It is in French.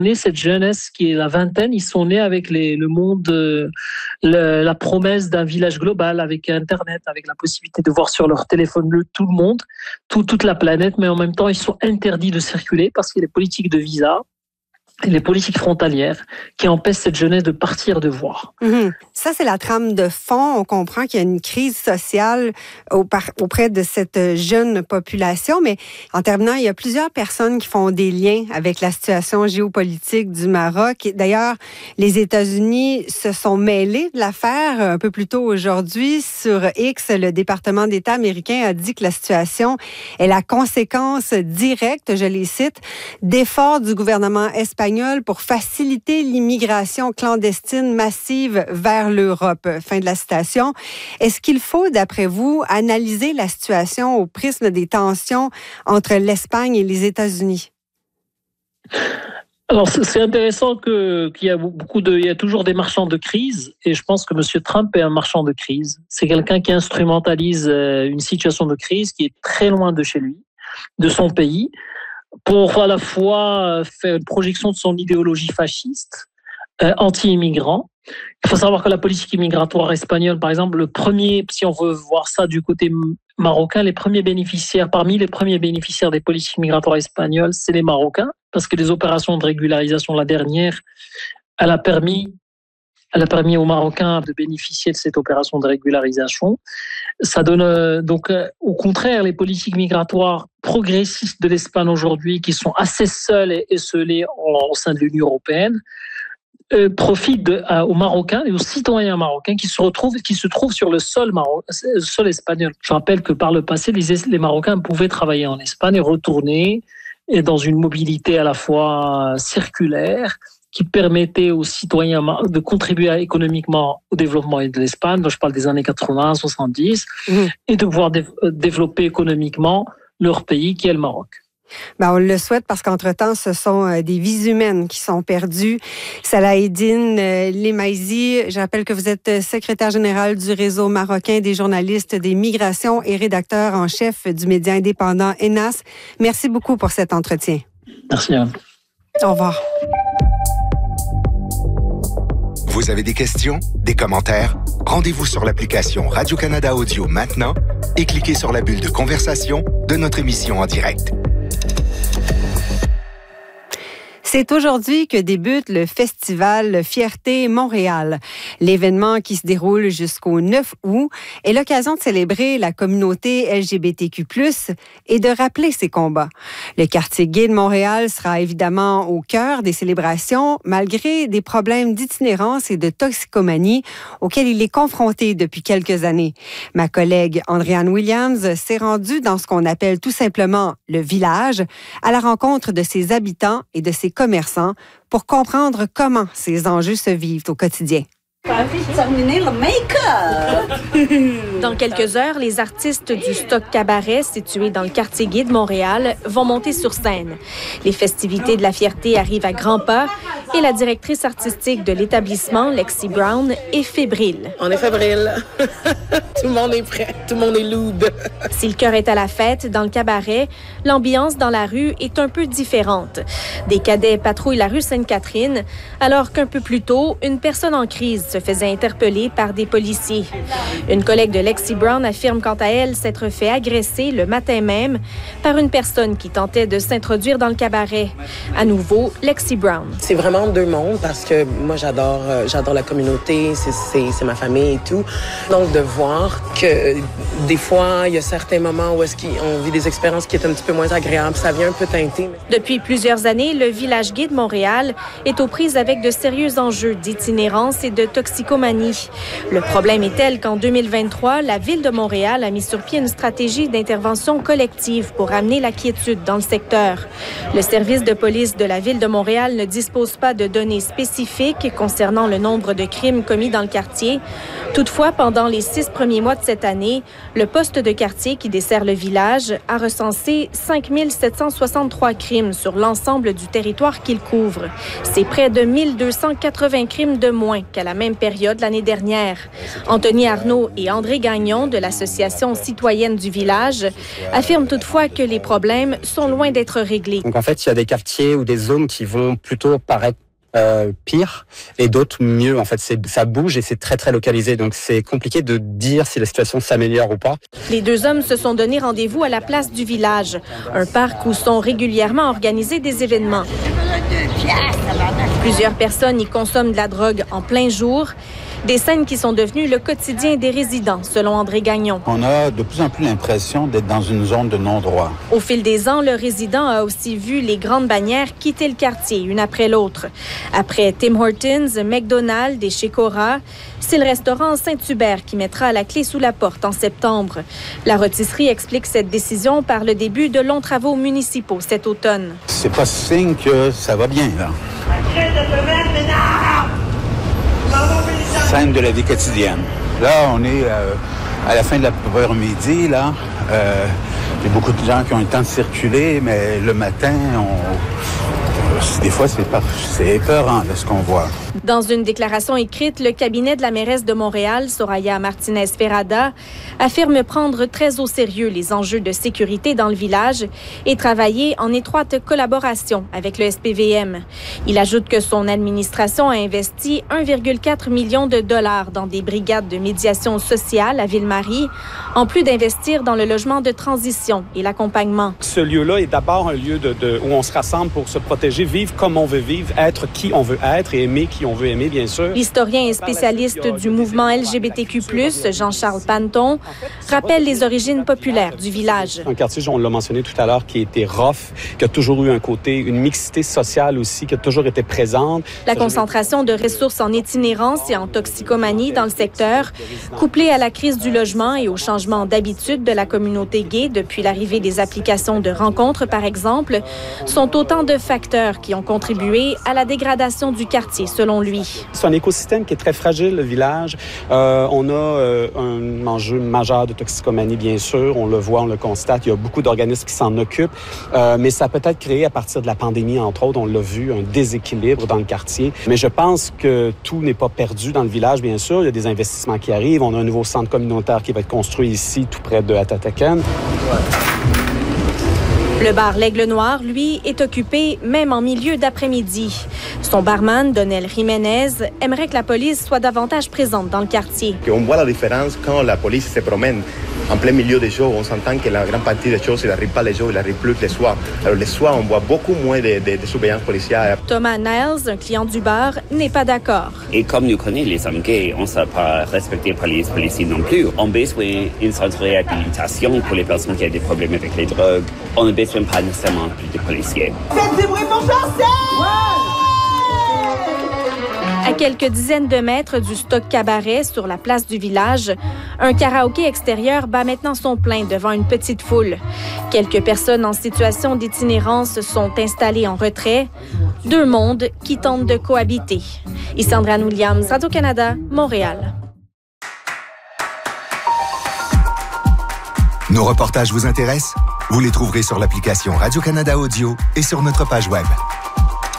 Cette jeunesse qui est la vingtaine, ils sont nés avec le monde, la promesse d'un village global avec Internet, avec la possibilité de voir sur leur téléphone tout le monde, toute la planète, mais en même temps, ils sont interdits de circuler parce qu'il y a les politiques de visa et les politiques frontalières qui empêchent cette jeunesse de partir de voir. Ça, c'est la trame de fond. On comprend qu'il y a une crise sociale auprès de cette jeune population. Mais en terminant, il y a plusieurs personnes qui font des liens avec la situation géopolitique du Maroc. D'ailleurs, les États-Unis se sont mêlés de l'affaire un peu plus tôt aujourd'hui. Sur X, le département d'État américain a dit que la situation est la conséquence directe, je les cite, d'efforts du gouvernement espagnol pour faciliter l'immigration clandestine massive vers l'Europe. Fin de la citation. Est-ce qu'il faut, d'après vous, analyser la situation au prisme des tensions entre l'Espagne et les États-Unis? Alors, c'est intéressant qu'il y a toujours des marchands de crise, et je pense que M. Trump est un marchand de crise. C'est quelqu'un qui instrumentalise une situation de crise qui est très loin de chez lui, de son pays, pour à la fois faire une projection de son idéologie fasciste, anti-immigrant. Il faut savoir que la politique immigratoire espagnole, par exemple, si on veut voir ça du côté marocain, parmi les premiers bénéficiaires des politiques migratoires espagnoles, c'est les Marocains, parce que les opérations de régularisation, la dernière, elle a permis aux Marocains de bénéficier de cette opération de régularisation. Ça donne au contraire, les politiques migratoires progressistes de l'Espagne aujourd'hui, qui sont assez seules et esselées au sein de l'Union européenne, profitent aux Marocains et aux citoyens marocains qui se trouvent sur le sol espagnol. Je rappelle que par le passé, les Marocains pouvaient travailler en Espagne et retourner et dans une mobilité à la fois circulaire, qui permettait aux citoyens de contribuer économiquement au développement de l'Espagne, je parle des années 80, 70, et de pouvoir développer économiquement leur pays qui est le Maroc. On le souhaite parce qu'entre-temps, ce sont des vies humaines qui sont perdues. Salaheddine Lemaizi, je rappelle que vous êtes secrétaire général du réseau marocain des journalistes des migrations et rédacteur en chef du média indépendant ENAS. Merci beaucoup pour cet entretien. Merci. Au revoir. Vous avez des questions, des commentaires? Rendez-vous sur l'application Radio-Canada Audio maintenant et cliquez sur la bulle de conversation de notre émission en direct. C'est aujourd'hui que débute le festival Fierté Montréal. L'événement qui se déroule jusqu'au 9 août est l'occasion de célébrer la communauté LGBTQ+, et de rappeler ses combats. Le quartier gay de Montréal sera évidemment au cœur des célébrations, malgré des problèmes d'itinérance et de toxicomanie auxquels il est confronté depuis quelques années. Ma collègue Andréane Williams s'est rendue dans ce qu'on appelle tout simplement le village, à la rencontre de ses habitants et de ses commerçants pour comprendre comment ces enjeux se vivent au quotidien. Terminer le make-up! Dans quelques heures, les artistes du Stock Cabaret, situé dans le quartier gay de Montréal, vont monter sur scène. Les festivités de la fierté arrivent à grands pas et la directrice artistique de l'établissement, Lexi Brown, est fébrile. On est fébrile. Tout le monde est prêt. Tout le monde est loud. Si le cœur est à la fête, dans le cabaret, l'ambiance dans la rue est un peu différente. Des cadets patrouillent la rue Sainte-Catherine, alors qu'un peu plus tôt, une personne en crise se faisait interpeller par des policiers. Une collègue de Lexi Brown affirme quant à elle s'être fait agresser le matin même par une personne qui tentait de s'introduire dans le cabaret. À nouveau, Lexi Brown. C'est vraiment deux mondes parce que moi, j'adore la communauté, c'est ma famille et tout. Donc, de voir que des fois, il y a certains moments où on vit des expériences qui sont un petit peu moins agréables, ça vient un peu teinter. Depuis plusieurs années, le village gay de Montréal est aux prises avec de sérieux enjeux d'itinérance et de toxicomanie. Le problème est tel qu'en 2023, la Ville de Montréal a mis sur pied une stratégie d'intervention collective pour amener la quiétude dans le secteur. Le service de police de la Ville de Montréal ne dispose pas de données spécifiques concernant le nombre de crimes commis dans le quartier. Toutefois, pendant les 6 premiers mois de cette année, le poste de quartier qui dessert le village a recensé 5 763 crimes sur l'ensemble du territoire qu'il couvre. C'est près de 1 280 crimes de moins qu'à la même même période l'année dernière. Anthony Arnaud et André Gagnon de l'Association citoyenne du village affirment toutefois que les problèmes sont loin d'être réglés. Donc en fait, il y a des quartiers ou des zones qui vont plutôt paraître pire et d'autres mieux. En fait, ça bouge et c'est très très localisé. Donc c'est compliqué de dire si la situation s'améliore ou pas. Les deux hommes se sont donné rendez-vous à la place du village, un parc où sont régulièrement organisés des événements. Plusieurs personnes y consomment de la drogue en plein jour. Des scènes qui sont devenues le quotidien des résidents, selon André Gagnon. On a de plus en plus l'impression d'être dans une zone de non-droit. Au fil des ans, le résident a aussi vu les grandes bannières quitter le quartier, une après l'autre. Après Tim Hortons, McDonald's et chez Cora, c'est le restaurant Saint-Hubert qui mettra la clé sous la porte en septembre. La rôtisserie explique cette décision par le début de longs travaux municipaux cet automne. C'est pas signe que ça va bien, là. Scène de la vie quotidienne. Là, on est à la fin de l'après-midi, là. Il y a beaucoup de gens qui ont le temps de circuler, mais le matin, des fois, c'est épeurant, là, ce qu'on voit. Dans une déclaration écrite, le cabinet de la mairesse de Montréal, Soraya Martinez-Ferrada, affirme prendre très au sérieux les enjeux de sécurité dans le village et travailler en étroite collaboration avec le SPVM. Il ajoute que son administration a investi 1,4 million de dollars dans des brigades de médiation sociale à Ville-Marie, en plus d'investir dans le logement de transition et l'accompagnement. Ce lieu-là est d'abord un lieu où on se rassemble pour se protéger, vivre comme on veut vivre, être qui on veut être et aimer qui on veut aimer, bien sûr. L'historien et spécialiste du mouvement LGBTQ+, Jean-Charles Panton, rappelle les origines populaires du village. Un quartier, on l'a mentionné tout à l'heure, qui a été rough, qui a toujours eu un côté, une mixité sociale aussi, qui a toujours été présente. La concentration de ressources en itinérance et en toxicomanie dans le secteur, couplée à la crise du logement et au changement d'habitude de la communauté gay depuis l'arrivée des applications de rencontres, par exemple, sont autant de facteurs qui ont contribué à la dégradation du quartier, selon lui. C'est un écosystème qui est très fragile, le village. On a un enjeu majeur de toxicomanie, bien sûr. On le voit, on le constate. Il y a beaucoup d'organismes qui s'en occupent. Mais ça a peut-être créé, à partir de la pandémie, entre autres, on l'a vu, un déséquilibre dans le quartier. Mais je pense que tout n'est pas perdu dans le village, bien sûr. Il y a des investissements qui arrivent. On a un nouveau centre communautaire qui va être construit ici, tout près de Atatacan. Le bar L'Aigle Noir, lui, est occupé même en milieu d'après-midi. Son barman, Donel Jiménez, aimerait que la police soit davantage présente dans le quartier. On voit la différence quand la police se promène en plein milieu des shows. On s'entend que la grande partie des shows, il n'arrive pas les jours, il arrive plus que les soirs. Alors les soirs, on voit beaucoup moins de surveillance policière. Thomas Niles, un client du bar, n'est pas d'accord. Et comme nous connaissons les hommes gays, on ne sera pas respecté par les policiers non plus. On a besoin d'une sorte de réhabilitation pour les personnes qui ont des problèmes avec les drogues. On ne besoin pas nécessairement plus de policiers. Faites du bruit pour chanter! À quelques dizaines de mètres du stock cabaret sur la place du village, un karaoké extérieur bat maintenant son plein devant une petite foule. Quelques personnes en situation d'itinérance sont installées en retrait. Deux mondes qui tentent de cohabiter. Ici Andréane Williams, Radio-Canada, Montréal. Nos reportages vous intéressent? Vous les trouverez sur l'application Radio-Canada Audio et sur notre page web.